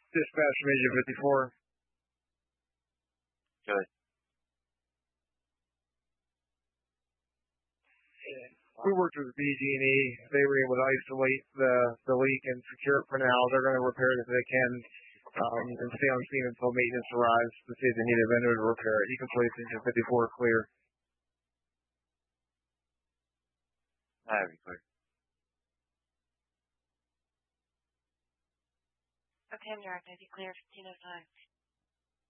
Dispatch Major 54. Good. We worked with BG&E. They were able to isolate the leak and secure it for now. They're going to repair it if they can and stay on scene until maintenance arrives to see if they need a vendor to repair it. You can place engine 54 clear. Very clear. Okay, I'm direct. I clear 1505.